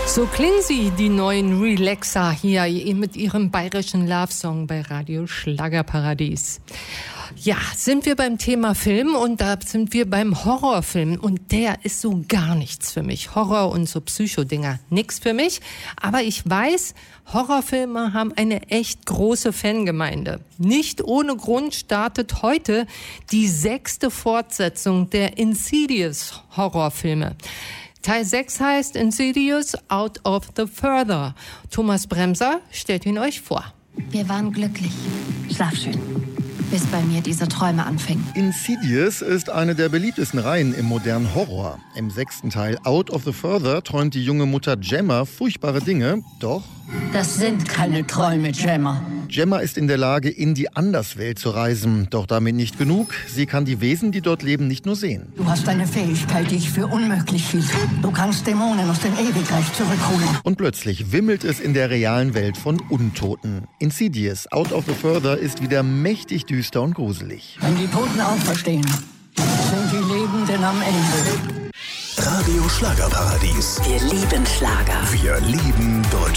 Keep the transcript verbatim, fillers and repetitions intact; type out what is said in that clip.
So klingen sie, die neuen Relaxer hier mit ihrem bayerischen Love-Song bei Radio Schlagerparadies. Ja, sind wir beim Thema Film und da sind wir beim Horrorfilm und der ist so gar nichts für mich. Horror und so Psycho-Dinger, nix für mich. Aber ich weiß, Horrorfilme haben eine echt große Fangemeinde. Nicht ohne Grund startet heute die sechste Fortsetzung der Insidious-Horrorfilme. Teil sechs heißt Insidious Out of the Further. Thomas Bremser stellt ihn euch vor. Wir waren glücklich. Schlaf schön. Bis bei mir diese Träume anfingen. Insidious ist eine der beliebtesten Reihen im modernen Horror. Im sechsten Teil Out of the Further träumt die junge Mutter Gemma furchtbare Dinge, doch... Das sind keine Träume, Gemma. Gemma ist in der Lage, in die Anderswelt zu reisen. Doch damit nicht genug. Sie kann die Wesen, die dort leben, nicht nur sehen. Du hast eine Fähigkeit, die ich für unmöglich hielt. Du kannst Dämonen aus dem Ewigreich zurückholen. Und plötzlich wimmelt es in der realen Welt von Untoten. Insidious Out of the Further ist wieder mächtig düster und gruselig. Wenn die Toten auferstehen, sind die Lebenden am Ende. Radio Schlagerparadies. Wir lieben Schlager. Wir lieben Deutschland.